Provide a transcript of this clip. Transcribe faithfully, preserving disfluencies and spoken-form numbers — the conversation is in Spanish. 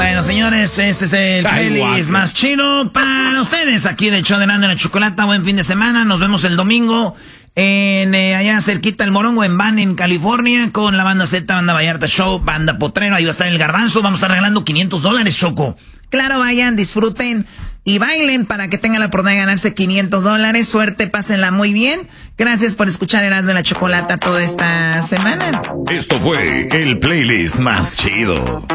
Bueno, señores, este es el playlist más chido para ustedes aquí del show de Erasmo y la Chocolata. Buen fin de semana, nos vemos el domingo en eh, allá cerquita el Morongo, en Van, en California, con la banda Z, Banda Vallarta Show, Banda Potrero. Ahí va a estar el Garbanzo, vamos a estar regalando quinientos dólares, Choco. Claro, vayan, disfruten y bailen para que tengan la oportunidad de ganarse quinientos dólares. Suerte, pásenla muy bien. Gracias por escuchar Erasmo y la Chocolata toda esta semana. Esto fue el playlist más chido.